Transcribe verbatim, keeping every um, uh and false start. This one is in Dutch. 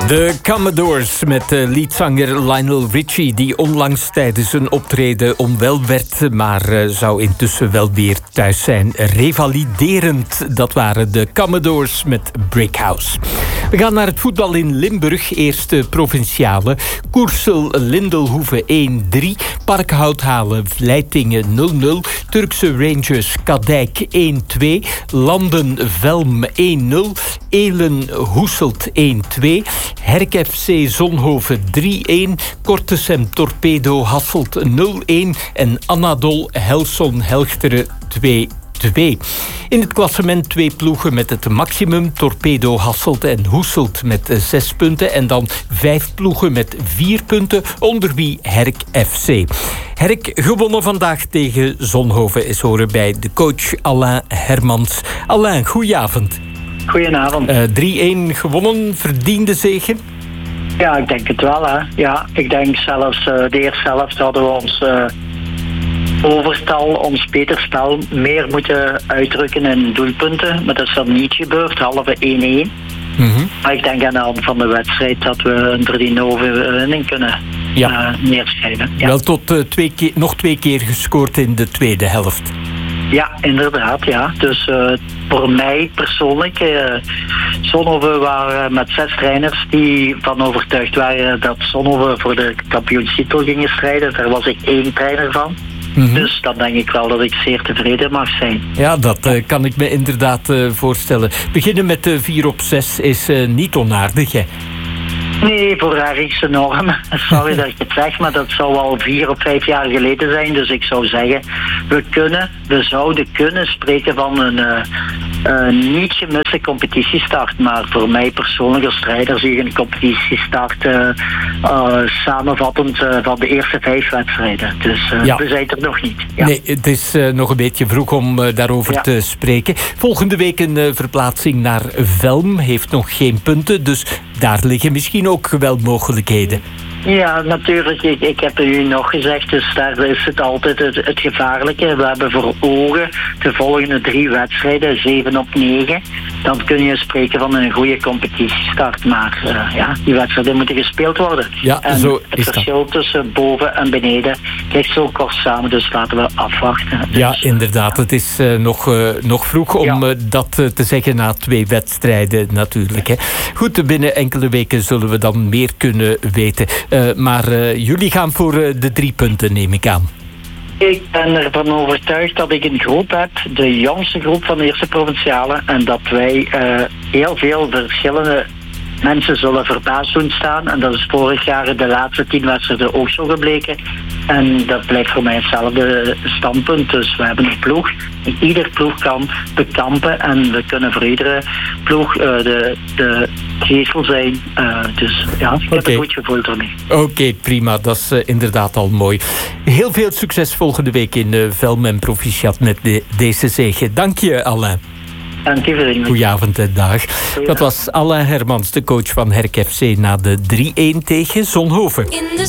De Commodores met uh, leadzanger Lionel Richie, die onlangs tijdens een optreden onwel werd, maar uh, zou intussen wel weer thuis zijn. Revaliderend, dat waren de Commodores met Brickhouse. We gaan naar het voetbal in Limburg. Eerste provinciale. Koersel-Lindelhoeve één drie. Parkhouthalen-Vleitingen nul nul. Turkse Rangers Kadijk één twee. Landen-Velm één nul. Elen-Hoeselt één twee. Herk F C Zonhoven drie een. Kortesem Torpedo Hasselt nul een. En Anadol Helson Helchteren twee twee. In het klassement twee ploegen met het maximum. Torpedo Hasselt en Hoeselt met zes punten. En dan vijf ploegen met vier punten. Onder wie Herk F C. Herk gewonnen vandaag tegen Zonhoven is horen bij de coach Alain Hermans. Alain, goedenavond. Goedenavond. Uh, drie een gewonnen, verdiende zege? Ja, ik denk het wel. Hè. Ja, ik denk zelfs uh, de eerste helft hadden we ons uh, overstal, ons beter spel meer moeten uitdrukken in doelpunten. Maar dat is dan niet gebeurd, halve één een. Mm-hmm. Maar ik denk aan de hand van de wedstrijd dat we een drie nul overwinning kunnen ja. uh, neerschrijven. Ja. Wel tot uh, twee keer, nog twee keer gescoord in de tweede helft. Ja, inderdaad, ja. Dus uh, voor mij persoonlijk, uh, Zonhoven waren met zes trainers die van overtuigd waren dat Zonhoven voor de kampioenstitel gingen strijden. Daar was ik één trainer van. Mm-hmm. Dus dan denk ik wel dat ik zeer tevreden mag zijn. Ja, dat uh, kan ik me inderdaad uh, voorstellen. Beginnen met de vier op zes is uh, niet onaardig, hè? Nee, voor haar is enorm. Sorry dat ik het zeg, maar dat zou al vier of vijf jaar geleden zijn. Dus ik zou zeggen, we kunnen, we zouden kunnen spreken van een uh, uh, niet gemiste competitiestart. Maar voor mij persoonlijk als strijder zie ik een competitiestart uh, uh, samenvattend uh, van de eerste vijf wedstrijden. Dus uh, ja. we zijn er nog niet. Ja. Nee, het is uh, nog een beetje vroeg om uh, daarover ja. te spreken. Volgende week een uh, verplaatsing naar Velm, heeft nog geen punten. Dus daar liggen misschien ook wel mogelijkheden. Ja, natuurlijk. Ik, ik heb het u nog gezegd, dus daar is het altijd het, het gevaarlijke. We hebben voor ogen de volgende drie wedstrijden, zeven op negen. Dan kun je spreken van een goede competitiestart. Maar uh, ja, die wedstrijden moeten gespeeld worden. Ja, en zo het is verschil dat. Tussen boven en beneden ligt zo kort samen, dus laten we afwachten. Dus, ja, inderdaad. Het is uh, nog, uh, nog vroeg om ja. uh, dat uh, te zeggen na twee wedstrijden natuurlijk. Hè. Goed, binnen enkele weken zullen we dan meer kunnen weten. Uh, maar uh, jullie gaan voor uh, de drie punten, neem ik aan. Ik ben ervan overtuigd dat ik een groep heb, de jongste groep van de eerste provinciale, en dat wij uh, heel veel verschillende mensen zullen verbaasd doen staan. En dat is vorig jaar de laatste tien wedstrijden ook zo gebleken. En dat blijft voor mij hetzelfde standpunt. Dus we hebben een ploeg. Ieder ploeg kan bekampen. En we kunnen voor iedere ploeg uh, de, de geestel zijn. Uh, dus ja, ik heb okay. een goed gevoel ermee. Oké, okay, prima. Dat is uh, inderdaad al mooi. Heel veel succes volgende week in uh, Velm en Proficiat met de, deze zege. Dank je, Alain. Dank je vriendelijk. Goedenavond en dag. Dat was Alain Hermans, de coach van Herk F C na de drie een tegen Zonhoven.